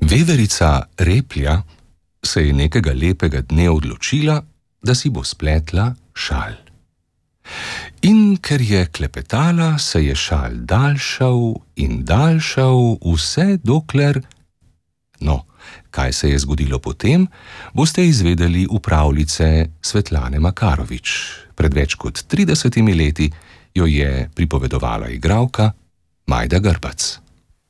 Veverica Replja se je nekega lepega dne odločila, da si bo spletla šal. In ker je klepetala, se je šal daljšal in daljšal, vse dokler... No, kaj se je zgodilo potem, boste izvedeli v pravljice Svetlane Makarovič. Pred več kot 30 leti jo je pripovedovala igralka Majda Grbac.